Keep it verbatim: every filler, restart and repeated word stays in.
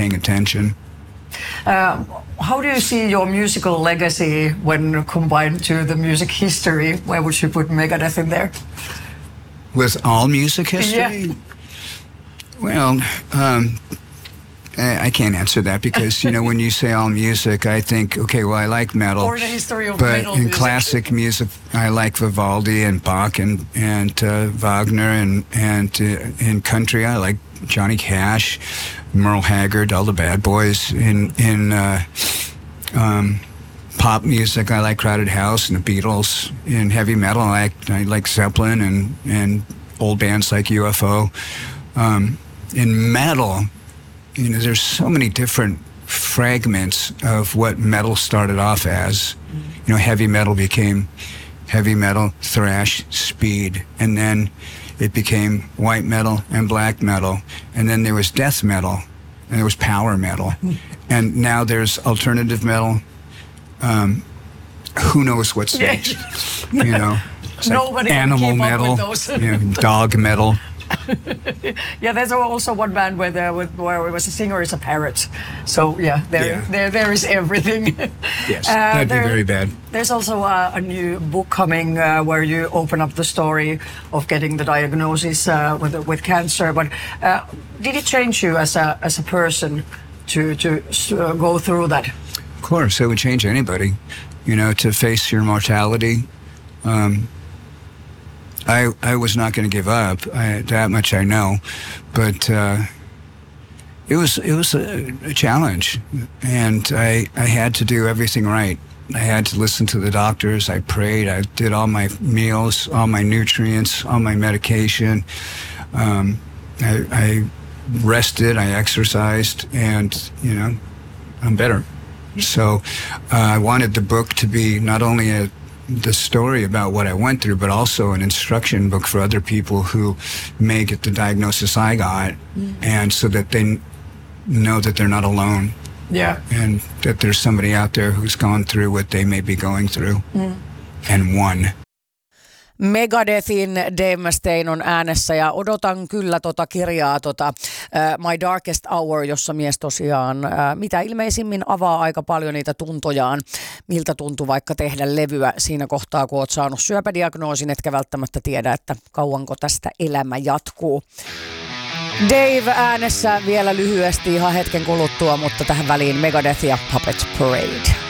paying attention. Uh, how do you see your musical legacy when combined to the music history? Where would you put Megadeth in there? With all music history? Yeah. Well, um, I, I can't answer that because, you know, when you say all music, I think, okay, well, I like metal. Or the history of but metal in music. classic music, I like Vivaldi and Bach and, and uh, Wagner. And, and uh, in country, I like Johnny Cash, Merle Haggard, all the bad boys. In, in uh, um, pop music, I like Crowded House and the Beatles. In heavy metal, I like, I like Zeppelin and, and old bands like U F O. Um, in metal, you know, there's so many different fragments of what metal started off as. You know, heavy metal became heavy metal, thrash, speed, and then it became white metal and black metal, and then there was death metal, and there was power metal, and now there's alternative metal. Um, who knows what's next? You know, it's Nobody like can animal keep up metal, with those. you know, dog metal. Yeah, there's also one band where there was, where it was a singer is a parrot. So yeah, there Yeah. there there is everything. Yes, Uh, that'd there- be very bad. There's also a, a new book coming uh, where you open up the story of getting the diagnosis uh, with with cancer. But uh, did it change you as a as a person to to uh, go through that? Of course, it would change anybody, you know, to face your mortality. Um, I I was not going to give up. I, that much I know, but uh, it was it was a, a challenge, and I I had to do everything right. I had to listen to the doctors. I prayed. I did all my meals, all my nutrients, all my medication. Um, I, I rested. I exercised, and you know, I'm better. So uh, I wanted the book to be not only a, the story about what I went through, but also an instruction book for other people who may get the diagnosis I got, mm. and so that they n- know that they're not alone. Yeah. And that there's somebody out there who's gone through what they may be going through mm. and won. Megadethin Dave Mustaine on äänessä ja odotan kyllä tota kirjaa tota, uh, My Darkest Hour, jossa mies tosiaan uh, mitä ilmeisimmin avaa aika paljon niitä tuntojaan, miltä tuntuu vaikka tehdä levyä siinä kohtaa, kun oot saanut syöpädiagnoosin, etkä välttämättä tiedä, että kauanko tästä elämä jatkuu. Dave äänessä vielä lyhyesti ihan hetken kuluttua, mutta tähän väliin Megadeth ja Puppet Parade.